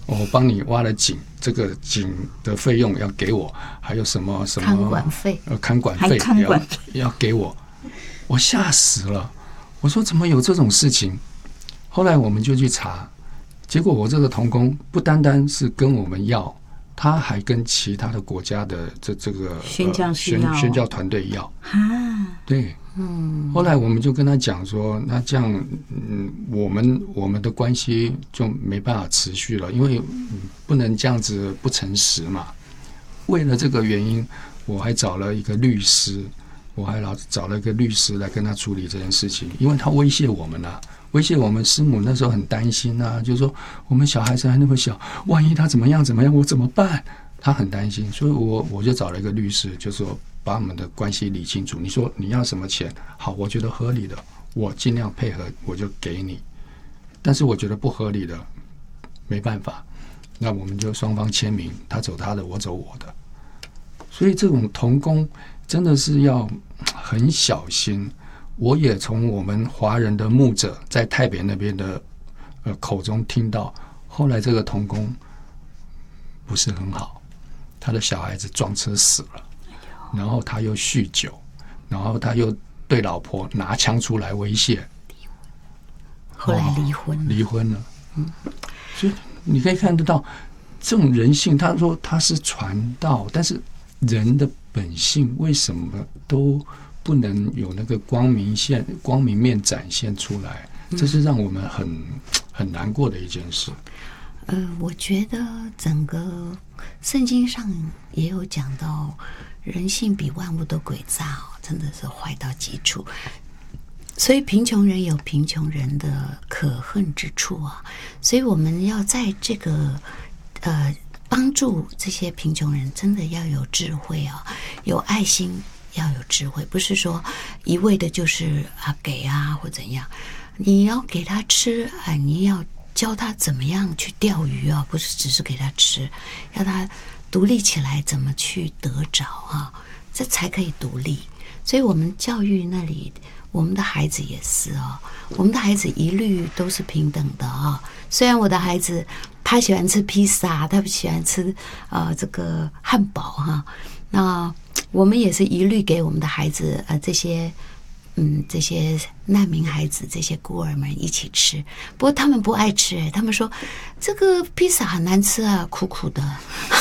我帮你挖了井，这个井的费用要给我，还有什么看管费， 看管费要给我，我吓死了。我说怎么有这种事情？后来我们就去查，结果我这个同工不单单是跟我们要，他还跟其他的国家的这个宣教团队要对。后来我们就跟他讲说，那这样，我们的关系就没办法持续了，因为不能这样子不诚实嘛。为了这个原因，我还找了一个律师，来跟他处理这件事情，因为他威胁我们啊，威胁我们师母那时候很担心啊，就是说我们小孩子还那么小，万一他怎么样，我怎么办？他很担心，所以我就找了一个律师，就说把我们的关系理清楚。你说你要什么钱，好，我觉得合理的，我尽量配合，我就给你。但是我觉得不合理的，没办法，那我们就双方签名，他走他的，我走我的。所以这种同工真的是要很小心。我也从我们华人的牧者在台北那边的口中听到，后来这个同工不是很好，他的小孩子撞车死了，然后他又酗酒，然后他又对老婆拿枪出来威胁， 后来离婚了。 所以你可以看得到这种人性。他说他是传道，但是人的本性为什么都不能有那个光明面展现出来？这是让我们很难过的一件事。 我觉得整个圣经上也有讲到，人性比万物都诡诈，真的是坏到极处。所以贫穷人有贫穷人的可恨之处啊，所以我们要在这个帮助这些贫穷人，真的要有智慧啊，有爱心，要有智慧，不是说一味的就是给或怎样，你要给他吃你要教他怎么样去钓鱼不是只是给他吃，要他独立起来，怎么去得着这才可以独立。所以我们教育那里，我们的孩子也是我们的孩子一律都是平等的虽然我的孩子他喜欢吃披萨，他不喜欢吃这个汉堡那我们也是一律给我们的孩子这些难民孩子，这些孤儿们一起吃。不过他们不爱吃他们说这个披萨很难吃苦苦的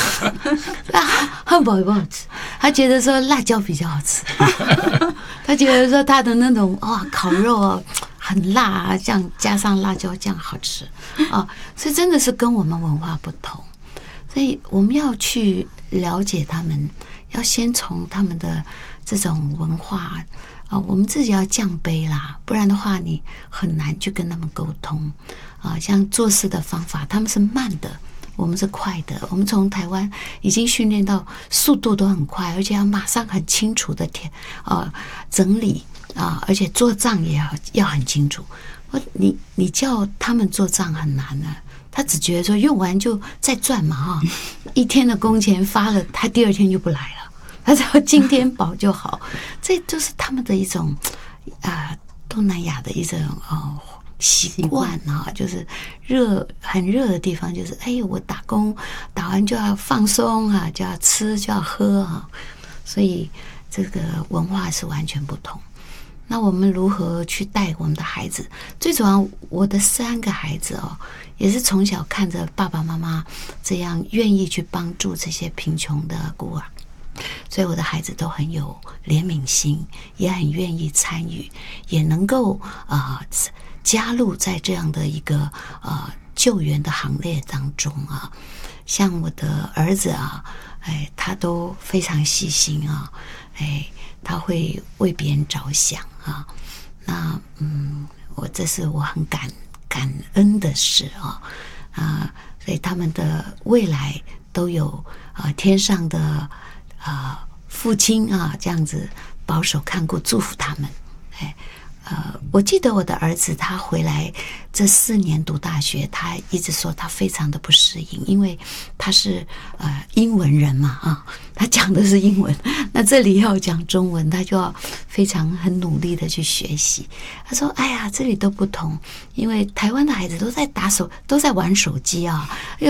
汉堡也不好吃，他觉得说辣椒比较好吃他觉得说他的那种烤肉很辣这样加上辣椒酱好吃所以真的是跟我们文化不同。所以我们要去了解他们，要先从他们的这种文化我们自己要降卑啦，不然的话你很难去跟他们沟通像做事的方法，他们是慢的，我们是快的。我们从台湾已经训练到速度都很快，而且要马上很清楚的整理而且做账也要很清楚。你叫他们做账很难他只觉得说用完就再赚嘛一天的工钱发了，他第二天就不来了，他只要今天饱就好。这就是他们的一种东南亚的一种习惯就是很热的地方，就是我打工打完就要放松就要吃就要喝所以这个文化是完全不同。那我们如何去带我们的孩子？最主要我的3个孩子也是从小看着爸爸妈妈这样愿意去帮助这些贫穷的孤儿，所以我的孩子都很有怜悯心，也很愿意参与，也能够加入在这样的一个救援的行列当中像我的儿子他都非常细心他会为别人着想那这是我很感恩的事所以他们的未来都有天上的父亲这样子保守看顾祝福他们我记得我的儿子他回来这4年读大学，他一直说他非常的不适应，因为他是英文人嘛他讲的是英文，那这里要讲中文，他就要很努力的去学习。他说这里都不同，因为台湾的孩子都在玩手机